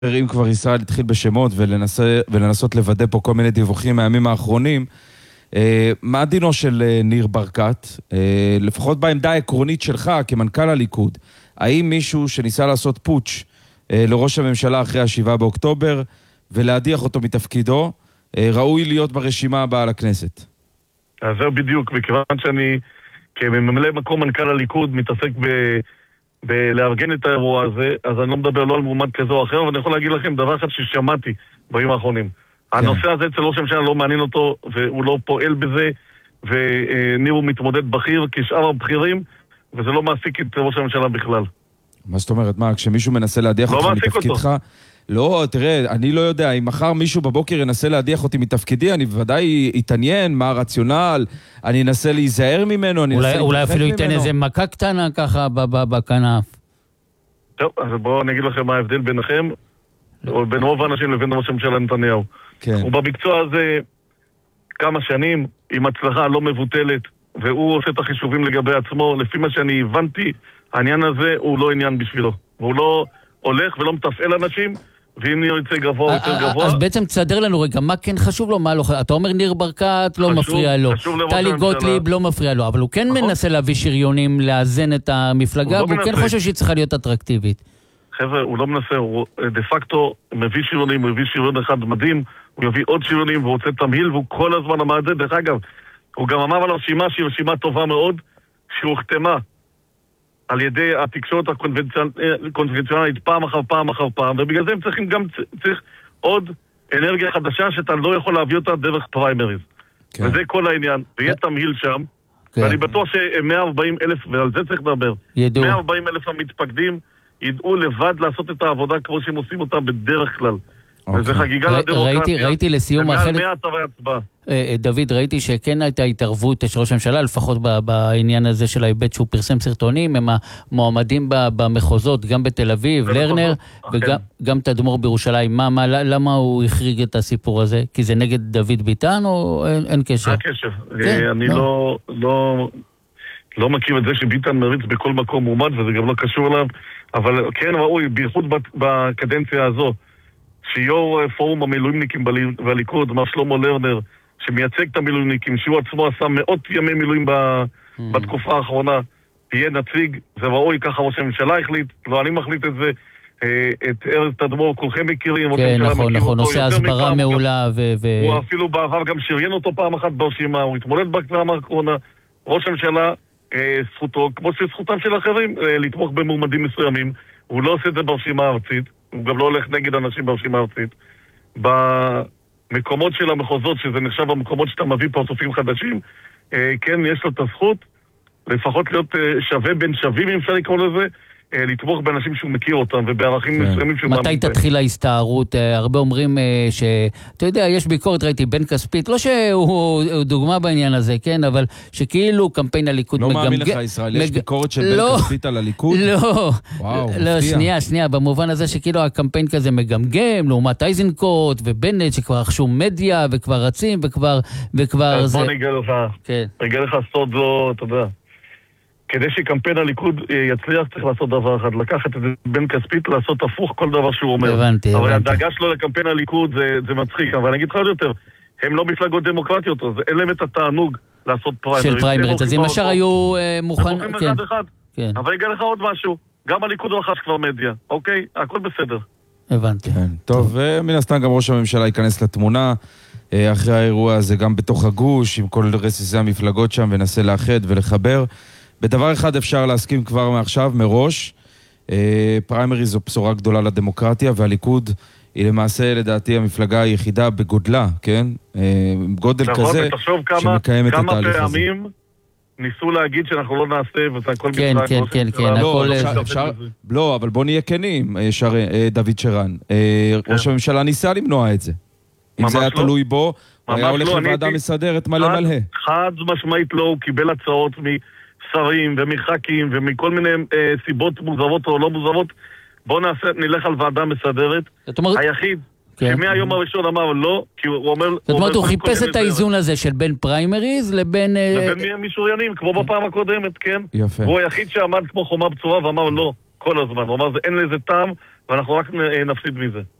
אם כבר ישראל התחיל בשמות ולנסות לוודא פה כל מיני דיווחים מהימים האחרונים, מה דינו של ניר ברקת, לפחות בעמדה העקרונית שלך כמנכ"ל הליכוד, האם מישהו שניסה לעשות פוטש לראש הממשלה אחרי 7 באוקטובר ולהדיח אותו מתפקידו, ראוי להיות ברשימה הבאה לכנסת? אז זהו בדיוק, מכיוון שאני כממלא מקום מנכ"ל הליכוד מתעסק בלארגן את האירוע הזה, אז אני לא מדבר לא על מועמד כזה או אחר, אבל אני יכול להגיד לכם דבר אחד ששמעתי בימים האחרונים. הנושא הזה אצל ראש הממשלה לא מעניין אותו, והוא לא פועל בזה, וניר הוא מתמודד בכיר כשאר הבכירים, וזה לא מעסיק את ראש הממשלה בכלל. מה זאת אומרת? מה, כשמישהו מנסה להדיח אותך מתפקידך? לא, תראה, אני לא יודע, אם מחר מישהו בבוקר ינסה להדיח אותי מתפקידי, אני בוודאי אתעניין מה הרציונל, אני אנסה להיזהר ממנו, אולי אפילו ייתן איזה מכה קטנה ככה בכנף. טוב, אז בואו אני אגיד לכם מה ההבדל ביניכם, או בין רוב האנשים לבין ראש הממשלה נתניהו. הוא במקצוע הזה כמה שנים, עם הצלחה לא מבוטלת, והוא עושה את החישובים לגבי עצמו, לפי מה שאני הבנתי, העניין הזה הוא לא עניין בשבילו. והוא לא הולך ולא מתפעל אנשים, ואם ניר יצא גבוה יותר גבוה... אז בעצם תסדר לנו רגע, מה כן חשוב לו, מה לא חשוב? אתה אומר ניר ברקת לא מפריע לו, טלי גוטליב לא מפריע לו, אבל הוא כן מנסה להביא שריונים, לאזן את המפלגה, והוא כן חושב שהיא צריכה להיות אטרקטיבית. חבר'ה, הוא לא מנסה, הוא דה פקטו מביא שריונים, הוא מביא שריון אחד מדהים, הוא יביא עוד שריונים, והוא רוצה תמהיל, והוא כל הזמן אמר את זה. דרך אגב, הוא גם אמר על הרשימה שהיא רשימה טובה מאוד, שהוחתמה על ידי התקשורת הקונבנציונלית פעם אחר פעם אחר פעם, ובגלל זה הם צריכים גם צריך עוד אנרגיה חדשה שאתה לא יכול להביא אותה דרך פריימריז. וזה כל העניין, ויהיה תמהיל שם, ואני בטוח ש140,000, ועל זה צריך לדבר, 140,000 המתפקדים ידעו לבד לעשות את העבודה כמו שהם עושים אותה בדרך כלל. וזה חגיגה לדמוקרטיה. ראיתי לסיום דוד, ראיתי שכן הייתה התערבות של ראש הממשלה, לפחות בעניין הזה של ההיבט שהוא פרסם סרטונים, הם המועמדים במחוזות, גם בתל אביב, לרנר, וגם תדמור בירושלים. למה הוא החריג את הסיפור הזה? כי זה נגד דוד ביטן או אין קשר? הקשר. אני לא מכיר את זה שביטן מריץ בכל מקום מועמד, וזה גם לא קשור אליו, אבל כן ראוי, בייחוד בקדנציה הזו, שיור פורום המילואימניקים בליכוד, מר שלמה לרנר, שמייצג את המילואימניקים, שהוא עצמו עשה מאות ימי מילואים בתקופה האחרונה, תהיה נציג, זה ראוי, ככה ראש הממשלה החליט, לא אני מחליט את זה, את ארז תדמור, כולכם מכירים, כן, נכון, עושה הסברה מעולה, הוא אפילו בעבר גם שריין אותו פעם אחת ברשימה, הוא התמודד בפעם האחרונה, ראש הממשלה, זכותו, כמו שזכותם של אחרים, לתמוך במועמדים מסוימים, הוא לא עושה את זה ברשימה הארצית, הוא גם לא הולך נגד אנשים ברשימה הארצית. במקומות של המחוזות, שזה נחשב המקומות שאתה מביא פרצופים חדשים, כן, יש לו את הזכות, לפחות להיות שווה בין שווים, אם אפשר לקרוא לזה, לתמוך באנשים שהוא מכיר אותם, ובערכים מסוימים שהוא מאמין. מתי תתחיל ההסתערות? הרבה אומרים אתה יודע, יש ביקורת, ראיתי, בן כספית, לא שהוא דוגמה בעניין הזה, כן, אבל שכאילו קמפיין הליכוד לא מאמין לך, ישראל, יש ביקורת של בן כספית על הליכוד? לא, שנייה, במובן הזה שכאילו הקמפיין כזה מגמגם, לעומת אייזנקוט ובנט, שכבר רכשו מדיה, וכבר רצים, וכבר זה... בוא נגע לך סוד לא, אתה יודע. כדי שקמפיין הליכוד יצליח, צריך לעשות דבר אחד, לקחת את בן כספית, לעשות הפוך כל דבר שהוא אומר. הבנתי. אבל הדאגה שלו לקמפיין הליכוד זה מצחיק, אבל אני אגיד לך עוד יותר, הם לא מפלגות דמוקרטיות, אז אין להם את התענוג לעשות פריימריז. של פריימריז, אז אם השאר היו מוכנים... הם מוכנים אחד. אבל יגע לך עוד משהו, גם הליכוד רכש כבר מדיה, אוקיי? הכל בסדר. הבנתי. טוב, ומן הסתם גם ראש הממשלה ייכנס לתמונה, אחרי האירוע הזה, גם בתוך הגוש, עם כל רסיסי המפלגות שם, ונסה לאחד ולחבר. בדבר אחד אפשר להסכים כבר מעכשיו, מראש, פריימריז זו בשורה גדולה לדמוקרטיה, והליכוד היא למעשה, לדעתי, המפלגה היחידה בגודלה, כן? גודל כזה, שמקיימת את התהליך הזה. כמה פעמים ניסו להגיד שאנחנו לא נעשה, וזה הכל כן, לא, אבל בוא נהיה כנים, דוד שרן. ראש הממשלה ניסה למנוע את זה. אם זה היה תלוי בו, הוא היה הולך לוועדה מסדרת מלא. חד משמעית לא, הוא קיבל הצעות שרים ומחקים ומכל מיני סיבות מוזרות או לא מוזרות. בואו נלך על ועדה מסדרת. היחיד שמהיום הראשון אמר לא, כי הוא אומר... זאת אומרת, הוא חיפש את האיזון הזה של בין פריימריז לבין... לבין משוריינים, כמו בפעם הקודמת, כן? יפה. והוא היחיד שעמד כמו חומה בצורה ואמר לא. כל הזמן. הוא אמר, אין לזה טעם, ואנחנו רק נפסיד מזה.